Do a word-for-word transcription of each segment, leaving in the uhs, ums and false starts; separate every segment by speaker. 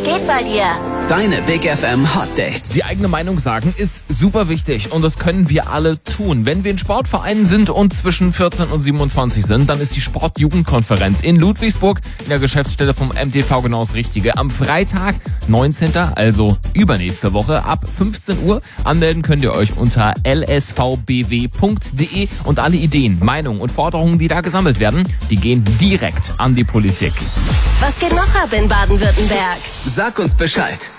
Speaker 1: geht bei dir?
Speaker 2: Deine Big F M Hot Dates.
Speaker 3: Die eigene Meinung sagen ist super wichtig und das können wir alle tun. Wenn wir in Sportvereinen sind und zwischen vierzehn und siebenundzwanzig sind, dann ist die Sportjugendkonferenz in Ludwigsburg in der Geschäftsstelle vom M T V genau das Richtige. Am Freitag, neunzehnten also übernächste Woche, ab fünfzehn Uhr. Anmelden könnt ihr euch unter l s v b w punkt d e und alle Ideen, Meinungen und Forderungen, die da gesammelt werden, die gehen direkt an die Politik.
Speaker 1: Was geht noch ab in Baden-Württemberg?
Speaker 2: Sag uns Bescheid.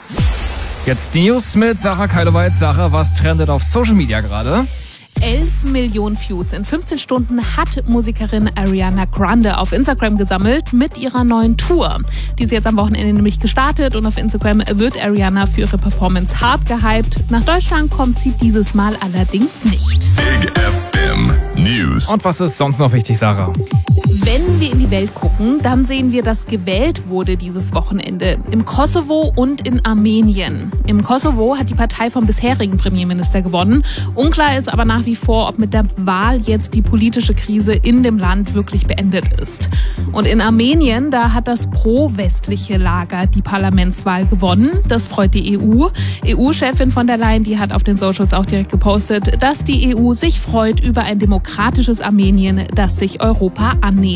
Speaker 4: Jetzt die News mit Sarah Keileweit. Sarah, was trendet auf Social Media gerade?
Speaker 5: elf Millionen Views in fünfzehn Stunden hat Musikerin Ariana Grande auf Instagram gesammelt mit ihrer neuen Tour. Die ist jetzt am Wochenende nämlich gestartet und auf Instagram wird Ariana für ihre Performance hart gehypt. Nach Deutschland kommt sie dieses Mal allerdings nicht.
Speaker 6: Big F M News.
Speaker 4: Und was ist sonst noch wichtig, Sarah?
Speaker 5: Wenn wir in die Welt gucken, dann sehen wir, dass gewählt wurde dieses Wochenende im Kosovo und in Armenien. Im Kosovo hat die Partei vom bisherigen Premierminister gewonnen. Unklar ist aber nach wie vor, ob mit der Wahl jetzt die politische Krise in dem Land wirklich beendet ist. Und in Armenien, da hat das pro-westliche Lager die Parlamentswahl gewonnen. Das freut die E U. E U-Chefin von der Leyen, die hat auf den Socials auch direkt gepostet, dass die E U sich freut über ein demokratisches Armenien, das sich Europa annähert.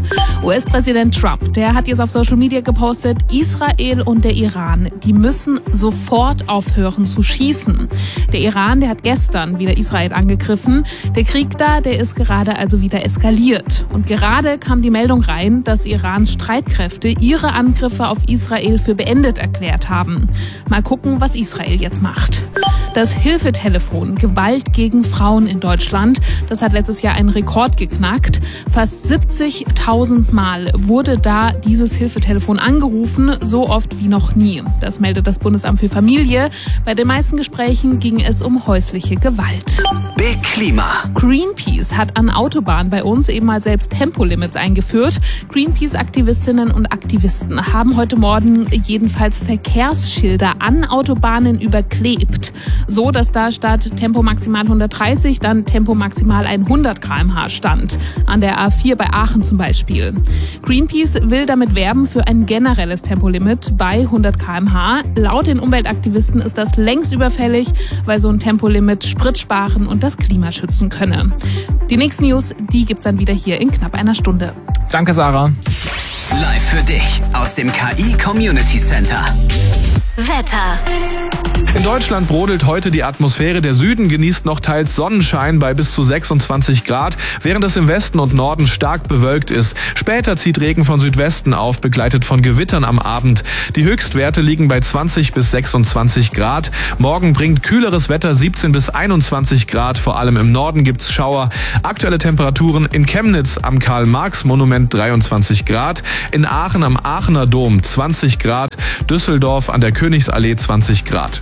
Speaker 5: U S-Präsident Trump, der hat jetzt auf Social Media gepostet, Israel und der Iran, die müssen sofort aufhören zu schießen. Der Iran, der hat gestern wieder Israel angegriffen. Der Krieg da, der ist gerade also wieder eskaliert. Und gerade kam die Meldung rein, dass Irans Streitkräfte ihre Angriffe auf Israel für beendet erklärt haben. Mal gucken, was Israel jetzt macht. Das Hilfetelefon Gewalt gegen Frauen in Deutschland, das hat letztes Jahr einen Rekord geknackt. Fast siebzigtausend Mal wurde da dieses Hilfetelefon angerufen, so oft wie noch nie. Das meldet das Bundesamt für Familie. Bei den meisten Gesprächen ging es um häusliche Gewalt.
Speaker 2: Big Klima.
Speaker 5: Greenpeace hat an Autobahnen bei uns eben mal selbst Tempolimits eingeführt. Greenpeace-Aktivistinnen und Aktivisten haben heute Morgen jedenfalls Verkehrsschilder an Autobahnen überklebt. So, dass da statt Tempo maximal hundertdreißig dann Tempo maximal hundert Kilometer pro Stunde stand. An der A vier bei Aachen zum Beispiel. Greenpeace will damit werben für ein generelles Tempolimit bei hundert Kilometer pro Stunde. Laut den Umweltaktivisten ist das längst überfällig, weil so ein Tempolimit Sprit sparen und das Klima schützen könne. Die nächsten News, die gibt's dann wieder hier in knapp einer Stunde.
Speaker 4: Danke, Sarah.
Speaker 2: Live für dich aus dem K I Community Center.
Speaker 1: Wetter.
Speaker 7: In Deutschland brodelt heute die Atmosphäre. Der Süden genießt noch teils Sonnenschein bei bis zu sechsundzwanzig Grad, während es im Westen und Norden stark bewölkt ist. Später zieht Regen von Südwesten auf, begleitet von Gewittern am Abend. Die Höchstwerte liegen bei zwanzig bis sechsundzwanzig Grad. Morgen bringt kühleres Wetter siebzehn bis einundzwanzig Grad. Vor allem im Norden gibt's Schauer. Aktuelle Temperaturen in Chemnitz am Karl-Marx-Monument dreiundzwanzig Grad. In Aachen am Aachener Dom zwanzig Grad. Düsseldorf an der Königsallee zwanzig Grad.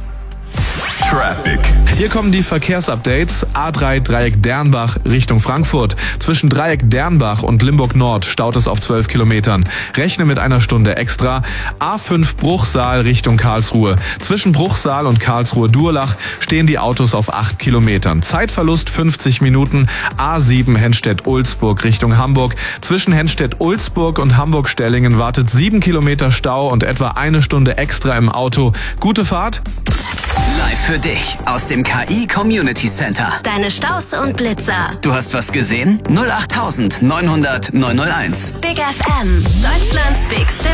Speaker 6: Traffic.
Speaker 7: Hier kommen die Verkehrsupdates. A drei Dreieck Dernbach Richtung Frankfurt. Zwischen Dreieck Dernbach und Limburg Nord staut es auf zwölf Kilometern. Rechne mit einer Stunde extra. A fünf Bruchsal Richtung Karlsruhe. Zwischen Bruchsal und Karlsruhe-Durlach stehen die Autos auf acht Kilometern. Zeitverlust fünfzig Minuten. A sieben Henstedt-Ulzburg Richtung Hamburg. Zwischen Henstedt-Ulzburg und Hamburg-Stellingen wartet sieben Kilometer Stau und etwa eine Stunde extra im Auto. Gute Fahrt.
Speaker 2: Live für dich aus dem K I Community Center.
Speaker 1: Deine Staus und Blitzer.
Speaker 2: Du hast was gesehen? null acht neunhundert neunhundert neunhunderteins.
Speaker 1: Big F M. Deutschlands bigste